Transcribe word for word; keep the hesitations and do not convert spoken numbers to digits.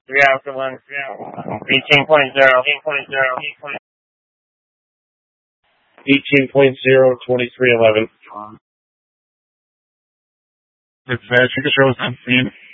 Three Alpha One, eighteen point zero, eight point zero, eight point zero. eighteen point zero, twenty-three eleven. It's uh, Chica Show is unseen.